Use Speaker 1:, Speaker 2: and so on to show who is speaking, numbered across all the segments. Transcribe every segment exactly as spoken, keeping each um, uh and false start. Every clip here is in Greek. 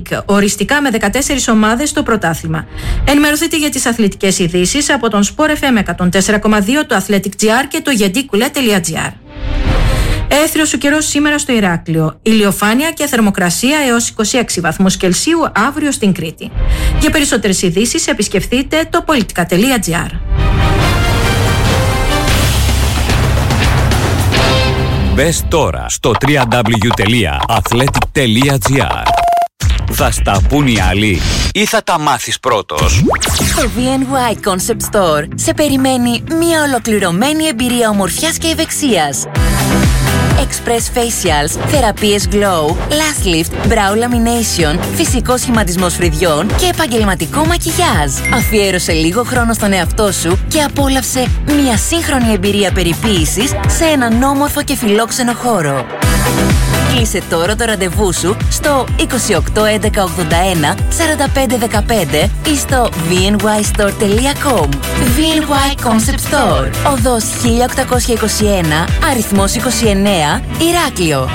Speaker 1: οριστικά με δεκατέσσερις ομάδες στο πρωτάθλημα. Ενημερωθείτε για τις αθλητικές ειδήσεις από τον Sport εφ εμ εκατόν τέσσερα κόμμα δύο, το Athletic τζι αρ και το γεντίκουλε τελεία τζι αρ. Έθριος ο καιρός σήμερα στο Ηράκλειο. Ηλιοφάνεια και θερμοκρασία έως είκοσι έξι βαθμούς Κελσίου αύριο στην Κρήτη. Για περισσότερες ειδήσεις επισκεφτείτε το πολιτικά τελεία τζι αρ.
Speaker 2: Μπες τώρα στο double-u double-u double-u τελεία athletic τελεία τζι αρ. Θα στα πουν οι άλλοι ή θα τα μάθεις πρώτος?
Speaker 3: Στο βι εν γουάι Concept Store σε περιμένει μια ολοκληρωμένη εμπειρία ομορφιάς και ευεξίας. Express Facials, θεραπείες Glow, Lash Lift, Brow Lamination, φυσικό σχηματισμός φρυδιών και επαγγελματικό μακιγιάζ. Αφιέρωσε λίγο χρόνο στον εαυτό σου και απόλαυσε μια σύγχρονη εμπειρία περιποίησης σε έναν όμορφο και φιλόξενο χώρο. Κλείσε τώρα το ραντεβού σου στο είκοσι οκτώ έντεκα ογδόντα ένα σαράντα πέντε δεκαπέντε ή στο βι εν γουάι στορ τελεία κομ. βι εν γουάι Concept Store, οδός χίλια οκτακόσια είκοσι ένα, αριθμός είκοσι εννέα, Ηράκλειο.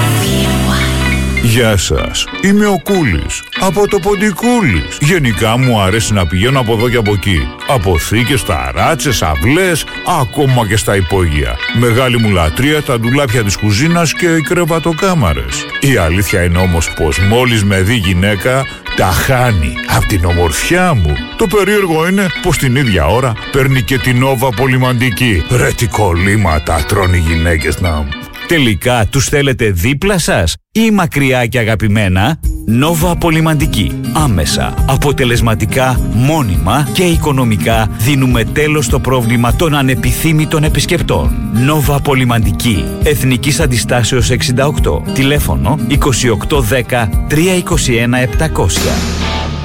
Speaker 4: Γεια σας, είμαι ο Κούλης, από το Ποντικούλης. Γενικά μου αρέσει να πηγαίνω από εδώ και από εκεί. Από θήκες, ταράτσες, αυλές, ακόμα και στα υπόγεια. Μεγάλη μου λατρεία τα ντουλάπια της κουζίνας και οι κρεβατοκάμαρες. Η αλήθεια είναι όμως πως μόλις με δει γυναίκα, τα χάνει απ' την ομορφιά μου. Το περίεργο είναι πως την ίδια ώρα παίρνει και την Nova Πολυμαντική. Ρε τι κολλήματα τρώνε οι γυναίκες να μου.
Speaker 2: Τελικά τους θέλετε δίπλα σας ή μακριά και αγαπημένα? Nova Πολυμαντική. Άμεσα, αποτελεσματικά, μόνιμα και οικονομικά δίνουμε τέλος στο πρόβλημα των ανεπιθύμητων επισκεπτών. Nova Πολυμαντική. Εθνικής Αντιστάσεως εξήντα οκτώ. Τηλέφωνο είκοσι οκτώ δέκα τριακόσια είκοσι ένα επτακόσια.